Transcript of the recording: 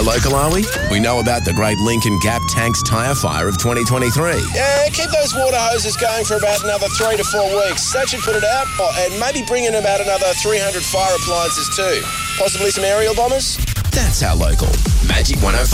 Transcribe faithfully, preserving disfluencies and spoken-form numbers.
local, are we? We know about the great Lincoln Gap Tanks tyre fire of twenty twenty-three. Yeah, keep those water hoses going for about another three to four weeks. That should put it out. Oh, and maybe bring in about another three hundred fire appliances too. Possibly some aerial bombers? That's our local. Magic one oh five.